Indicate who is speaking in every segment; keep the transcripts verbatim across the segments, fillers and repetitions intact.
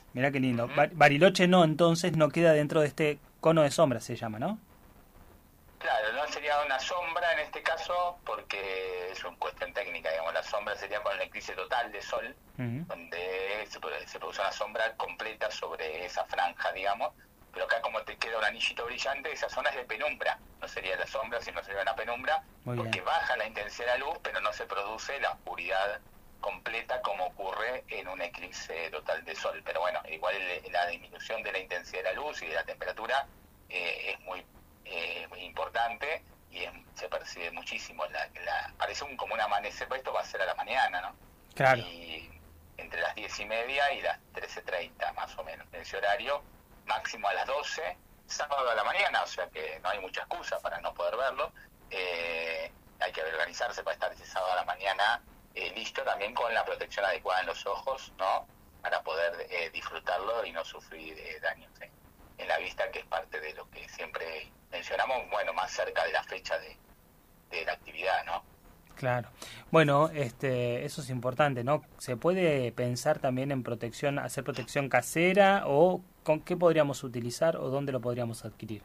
Speaker 1: Mirá qué lindo.
Speaker 2: Ujú.
Speaker 1: Bar- Bariloche no, entonces no queda dentro de este cono de sombra, se llama, ¿no?
Speaker 2: Claro, no sería una sombra en este caso porque es una cuestión técnica, digamos, la sombra sería con el eclipse total de sol,
Speaker 1: Ujú.
Speaker 2: donde se, pro- se produce una sombra completa sobre esa franja, digamos, pero acá como te queda un anillito brillante, esa zona es de penumbra, no sería la sombra, sino sería una penumbra,
Speaker 1: Muy
Speaker 2: porque
Speaker 1: bien.
Speaker 2: baja la intensidad de la luz, pero no se produce la oscuridad completa como ocurre en un eclipse total de sol. Pero bueno, igual el- la disminución de la intensidad de la luz y de la temperatura eh, es muy eh, muy importante y es- se percibe muchísimo. La, la, parece un, como un amanecer, pues esto va a ser a la mañana, ¿no?
Speaker 1: Claro.
Speaker 2: Y entre las diez y media y las trece treinta más o menos, en ese horario, máximo a las doce, sábado a la mañana, o sea que no hay mucha excusa para no poder verlo. Eh, hay que organizarse para estar ese sábado a la mañana eh, listo también con la protección adecuada en los ojos, ¿no? Para poder eh, disfrutarlo y no sufrir eh, daños ¿sí? en la vista, que es parte de lo que siempre mencionamos, bueno, más cerca de la fecha de, de la actividad, ¿no?
Speaker 1: Claro. Bueno, este, eso es importante, ¿no? ¿Se puede pensar también en protección, hacer protección casera o con qué podríamos utilizar o dónde lo podríamos adquirir?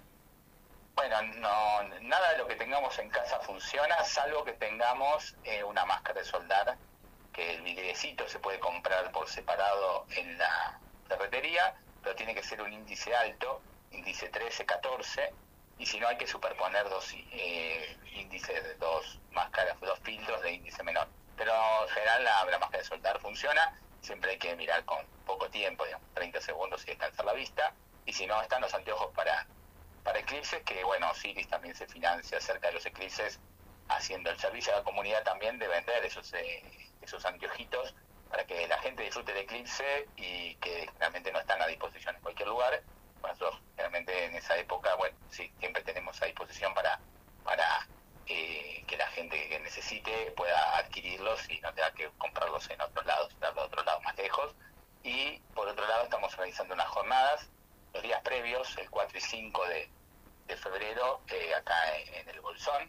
Speaker 2: Bueno, no, nada de lo que tengamos en casa funciona, salvo que tengamos eh, una máscara de soldar, que el vidriecito se puede comprar por separado en la ferretería, pero tiene que ser un índice alto, índice trece, catorce, y si no hay que superponer dos eh, índices de dos máscaras, dos filtros de índice menor. Pero en general la, la máscara de soldar funciona, siempre hay que mirar con poco tiempo, digamos, treinta segundos y descansar la vista, y si no están los anteojos para para eclipses, que bueno, Osiris también se financia cerca de los eclipses, haciendo el servicio a la comunidad también de vender esos, eh, esos anteojitos para que la gente disfrute del eclipse y que realmente no están a disposición en cualquier lugar. Bueno, nosotros realmente en esa época, bueno, sí, siempre tenemos a disposición para, para eh, que la gente que necesite pueda adquirirlos y no tenga que comprarlos en otros lados, darlos a otros lados más lejos. Y por otro lado estamos organizando unas jornadas los días previos, el cuatro y cinco de, de febrero, eh, acá en, en el Bolsón,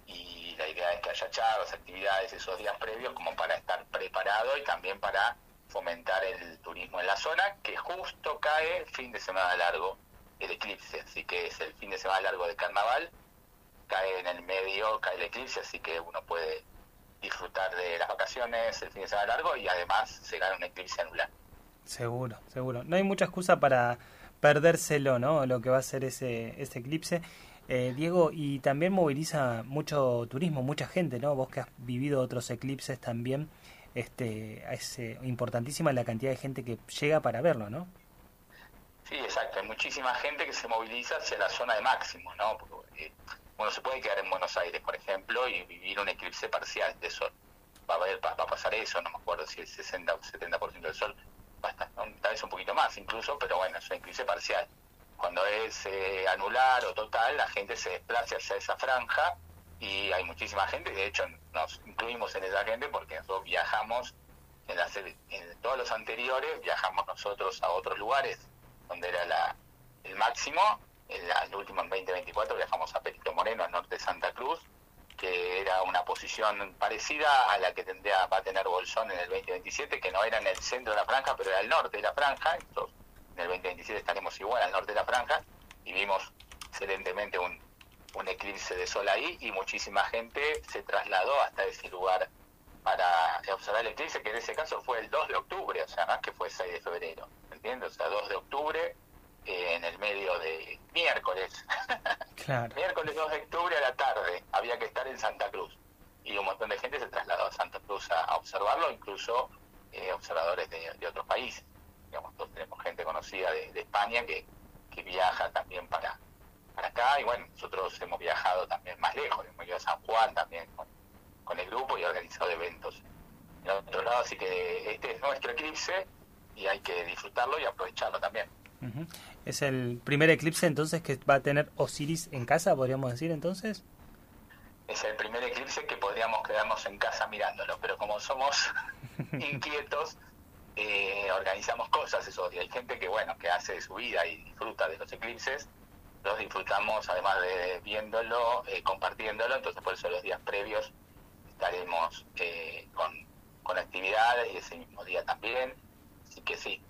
Speaker 2: y la idea es que haya charlas, actividades esos días previos como para estar preparado y también para fomentar el turismo en la zona, que justo cae fin de semana largo el eclipse, así que es el fin de semana largo de carnaval, cae en el medio, cae el eclipse, así que uno puede disfrutar de las vacaciones, el fin de semana largo, y además se gana un eclipse anular.
Speaker 1: Seguro, seguro. No hay mucha excusa para perdérselo, ¿no? Lo que va a ser ese, ese eclipse. Eh, Diego, y también moviliza mucho turismo, mucha gente, ¿no? Vos que has vivido otros eclipses también, este, es eh, importantísima la cantidad de gente que llega para verlo, ¿no?
Speaker 2: Sí, exacto. Hay muchísima gente que se moviliza hacia la zona de máximo, ¿no? Porque eh, uno se puede quedar en Buenos Aires, por ejemplo, y vivir un eclipse parcial de sol. Va a, haber, va, va a pasar eso, no me acuerdo si el sesenta o setenta por ciento del sol, basta, ¿no? Tal vez un poquito más incluso, pero bueno, es un eclipse parcial. Cuando es eh, anular o total, la gente se desplaza hacia esa franja y hay muchísima gente, de hecho nos incluimos en esa gente porque nosotros viajamos, en, las, en todos los anteriores viajamos nosotros a otros lugares donde era la, el máximo. En la, el último en veinte veinticuatro viajamos a Perito Moreno, al norte de Santa Cruz, que era una posición parecida a la que tendría, va a tener Bolsón en el veinte veintisiete, que no era en el centro de la franja, pero era al norte de la franja. Entonces, en el veinte veintisiete estaremos igual al norte de la franja, y vimos excelentemente un, un eclipse de sol ahí, y muchísima gente se trasladó hasta ese lugar para observar el eclipse, que en ese caso fue el dos de octubre, o sea, no es que fue seis de febrero, ¿entiendes? O sea, dos de octubre, eh, en el medio de miércoles.
Speaker 1: Claro.
Speaker 2: Miércoles dos de octubre a la tarde, había que estar en Santa Cruz. Y un montón de gente se trasladó a Santa Cruz a, a observarlo, incluso eh, observadores de, de otros países. Digamos, nosotros tenemos gente conocida de, de España que, que viaja también para, para acá, y bueno, nosotros hemos viajado también más lejos, hemos ido a San Juan también con, con el grupo y organizado eventos en otro lado, así que este es nuestro eclipse y hay que disfrutarlo y aprovecharlo también.
Speaker 1: Uh-huh. Es el primer eclipse entonces que va a tener Osiris en casa, podríamos decir entonces.
Speaker 2: Es el primer eclipse que podríamos quedarnos en casa mirándolo, pero como somos inquietos, eh, organizamos cosas esos días. Hay gente que, bueno, que hace de su vida y disfruta de los eclipses. Los disfrutamos, además de viéndolo, eh, compartiéndolo. Entonces, por eso los días previos estaremos eh, con, con actividades, y ese mismo día también. Así que sí,